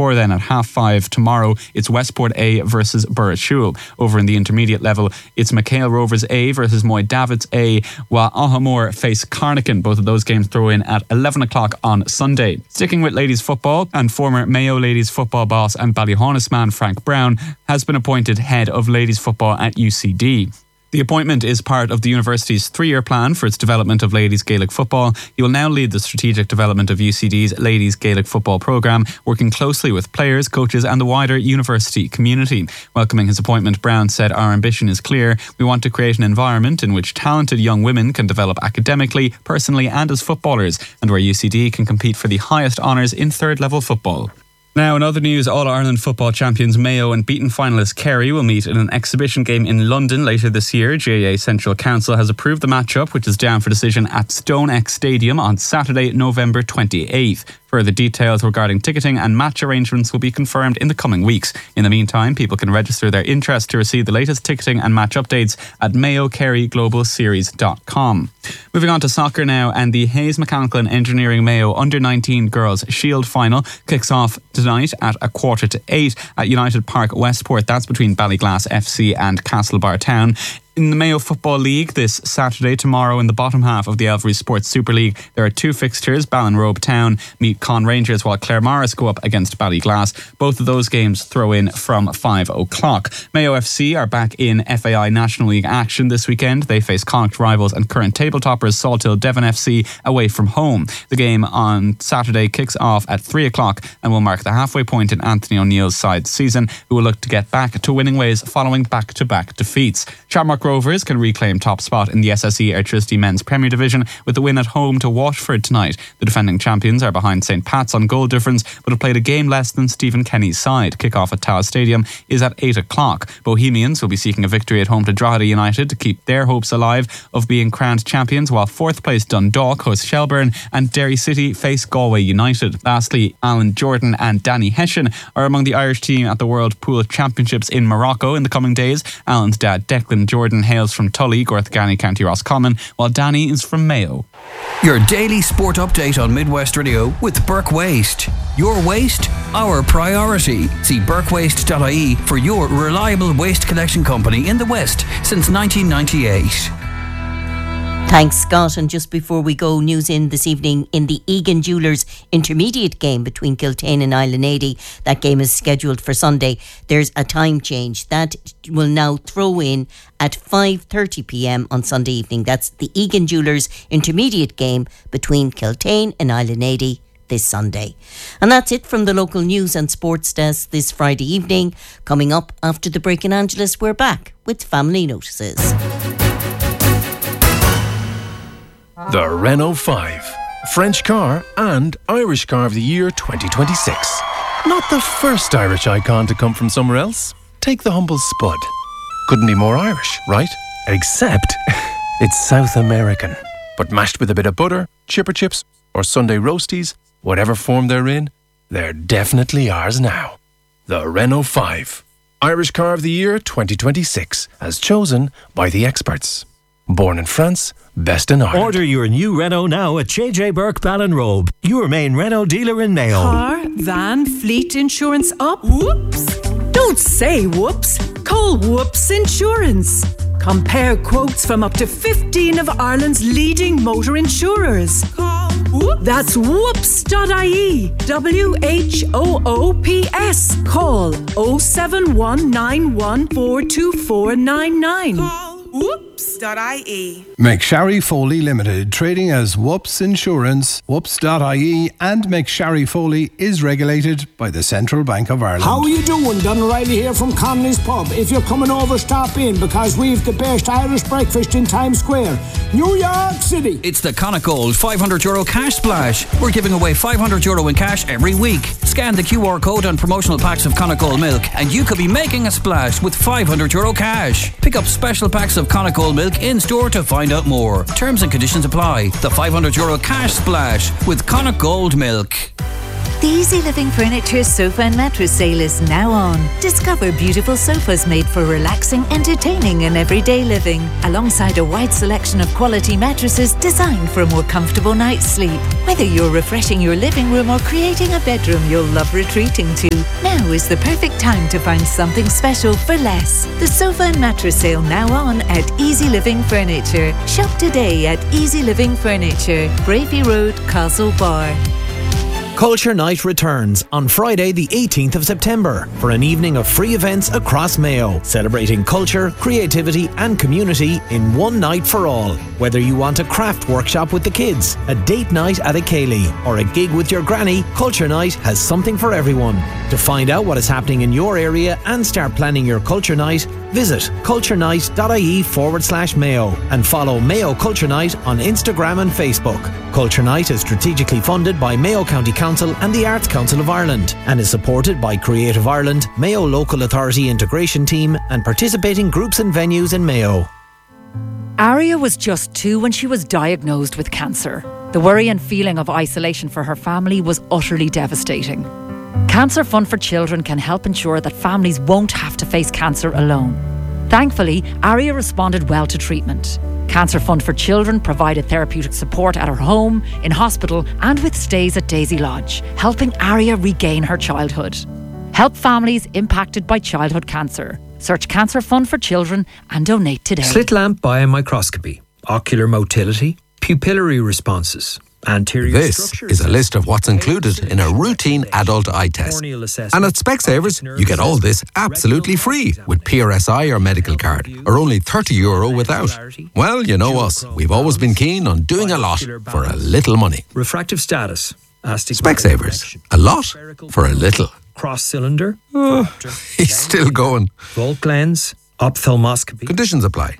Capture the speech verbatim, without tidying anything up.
Before then, at half five tomorrow, it's Westport A versus Burrishoole. Over in the intermediate level, it's McHale Rovers A versus Moy Davids A, while Ahamore face Carnican. Both of those games throw in at eleven o'clock on Sunday. Sticking with ladies football, and former Mayo ladies football boss and Ballyhonus man Frank Brown has been appointed head of ladies football at U C D. The appointment is part of the university's three-year plan for its development of ladies Gaelic football. He will now lead the strategic development of U C D's ladies Gaelic football programme, working closely with players, coaches and the wider university community. Welcoming his appointment, Brown said, "Our ambition is clear. We want to create an environment in which talented young women can develop academically, personally and as footballers, and where U C D can compete for the highest honours in third-level football." Now, in other news, All-Ireland football champions Mayo and beaten finalist Kerry will meet in an exhibition game in London later this year. G A A Central Council has approved the matchup, which is down for decision at StoneX Stadium on Saturday, November twenty-eighth. Further details regarding ticketing and match arrangements will be confirmed in the coming weeks. In the meantime, people can register their interest to receive the latest ticketing and match updates at mayo kerry global series dot com. Moving on to soccer now, and the Hayes Mechanical and Engineering Mayo under nineteen Girls Shield Final kicks off tonight at a quarter to eight at United Park Westport. That's between Ballyglass F C and Castlebar Town. In the Mayo Football League this Saturday, tomorrow, in the bottom half of the Elvery Sports Super League, there are two fixtures. Ballinrobe Town meet Con Rangers, while Claremorris go up against Ballyglass. Both of those games throw in from five o'clock. Mayo F C are back in F A I National League action this weekend. They face Connacht rivals and current table toppers Salthill Devon F C away from home. The game on Saturday kicks off at three o'clock and will mark the halfway point in Anthony O'Neill's side season, who will look to get back to winning ways following back-to-back defeats. Shamrock Rovers can reclaim top spot in the S S E Airtricity Men's Premier Division with the win at home to Waterford tonight. The defending champions are behind St Pat's on goal difference, but have played a game less than Stephen Kenny's side. Kick-off at Tallaght Stadium is at eight o'clock. Bohemians will be seeking a victory at home to Drogheda United to keep their hopes alive of being crowned champions, while fourth place Dundalk host Shelburne and Derry City face Galway United. Lastly, Alan Jordan and Danny Hessian are among the Irish team at the World Pool Championships in Morocco in the coming days. Alan's dad, Declan Jordan, hails from Tully, Gorthgany, County Roscommon, while Danny is from Mayo. Your daily sport update on Midwest Radio with Burke Waste. Your waste, our priority. See burke waste dot I E for your reliable waste collection company in the West since nineteen ninety-eight. Thanks, Scott. And just before we go, news in this evening in the Egan Jewellers intermediate game between Kiltane and Islanady. That game is scheduled for Sunday. There's a time change. That will now throw in at five thirty p.m. on Sunday evening. That's the Egan Jewellers intermediate game between Kiltane and Islanady this Sunday. And that's it from the local news and sports desk this Friday evening. Coming up after the break in Angeles, we're back with family notices. The Renault five, French car and Irish car of the year twenty twenty-six. Not the first Irish icon to come from somewhere else. Take the humble Spud. Couldn't be more Irish, right? Except it's South American. But mashed with a bit of butter, chipper chips or Sunday roasties, whatever form they're in, they're definitely ours now. The Renault five, Irish car of the year twenty twenty-six, as chosen by the experts. Born in France, best in Ireland. Order your new Renault now at J J Burke Ballinrobe, your main Renault dealer in Mayo. Car, van, fleet insurance up? Whoops! Don't say whoops. Call Whoops Insurance. Compare quotes from up to fifteen of Ireland's leading motor insurers. Call Whoops. That's whoops dot I E. W H O O P S. Call oh seven one nine one four two four nine nine. Call whoops dot I E. McSharry Foley Limited, trading as Whoops Insurance, whoops dot I E, and McSharry Foley is regulated by the Central Bank of Ireland. How are you doing? Don O'Reilly here from Connolly's Pub. If you're coming over, stop in, because we've the best Irish breakfast in Times Square, New York City. It's the Connacht Gold five hundred euro cash splash. We're giving away five hundred euro in cash every week. Scan the Q R code on promotional packs of Connacht Gold milk and you could be making a splash with five hundred euro cash. Pick up special packs of Connacht Gold milk in store to find out more. Terms and conditions apply. The five hundred euro cash splash with Connacht Gold milk. The Easy Living Furniture Sofa and Mattress Sale is now on. Discover beautiful sofas made for relaxing, entertaining and everyday living, alongside a wide selection of quality mattresses designed for a more comfortable night's sleep. Whether you're refreshing your living room or creating a bedroom you'll love retreating to, now is the perfect time to find something special for less. The Sofa and Mattress Sale now on at Easy Living Furniture. Shop today at Easy Living Furniture, Bravey Road, Castlebar. Culture Night returns on Friday the eighteenth of September for an evening of free events across Mayo, celebrating culture, creativity and community in one night for all. Whether you want a craft workshop with the kids, a date night at a Ceilidh or a gig with your granny, Culture Night has something for everyone. To find out what is happening in your area and start planning your Culture Night, visit culturenight.ie forward slash Mayo and follow Mayo Culture Night on Instagram and Facebook. Culture Night is strategically funded by Mayo County Council and the Arts Council of Ireland and is supported by Creative Ireland, Mayo Local Authority Integration Team and participating groups and venues in Mayo. Aria was just two when she was diagnosed with cancer. The worry and feeling of isolation for her family was utterly devastating. Cancer Fund for Children can help ensure that families won't have to face cancer alone. Thankfully, Aria responded well to treatment. Cancer Fund for Children provided therapeutic support at her home, in hospital and with stays at Daisy Lodge, helping Aria regain her childhood. Help families impacted by childhood cancer. Search Cancer Fund for Children and donate today. Slit lamp biomicroscopy, ocular motility, pupillary responses. Anterior this is a list of what's included in a routine adult eye test. And at Specsavers, you get all this absolutely free with P R S I or medical card, or only thirty euro without. Well, you know us. We've always been keen on doing a lot for a little money. Refractive status. Specsavers. A lot for a little. Cross cylinder. Oh, he's still going. Volt lens. Ophthalmoscopy. Conditions apply.